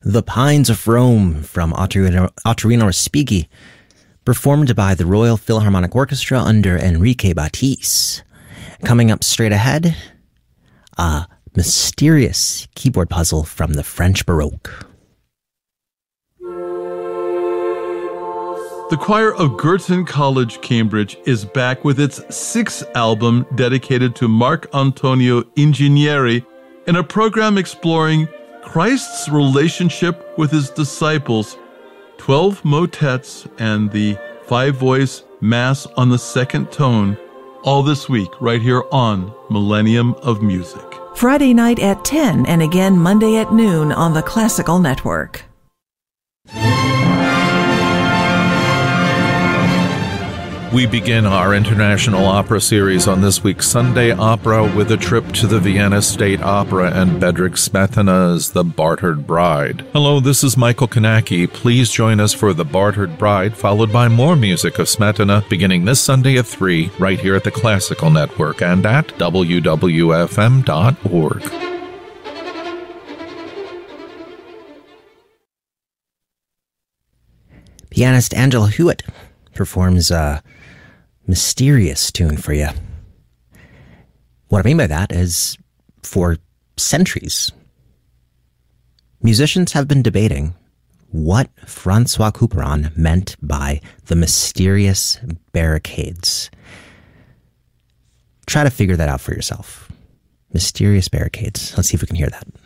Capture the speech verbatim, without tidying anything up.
The Pines of Rome from Ottorino Respighi, performed by the Royal Philharmonic Orchestra under Enrique Batiste. Coming up straight ahead, a mysterious keyboard puzzle from the French Baroque. The choir of Girton College, Cambridge is back with its sixth album dedicated to Marc Antonio Ingegneri in a program exploring Christ's relationship with his disciples, twelve motets, and the five-voice Mass on the second tone, all this week right here on Millennium of Music. Friday night at ten and again Monday at noon on the Classical Network. We begin our International Opera series on this week's Sunday Opera with a trip to the Vienna State Opera and Bedřich Smetana's The Bartered Bride. Hello, this is Michael Kanaki. Please join us for The Bartered Bride, followed by more music of Smetana, beginning this Sunday at three, right here at the Classical Network and at W W F M dot org. Pianist Angela Hewitt performs a mysterious tune for you. What I mean by that is, for centuries, musicians have been debating what Francois Couperin meant by the mysterious barricades. Try to figure that out for yourself. Mysterious barricades. Let's see if we can hear that.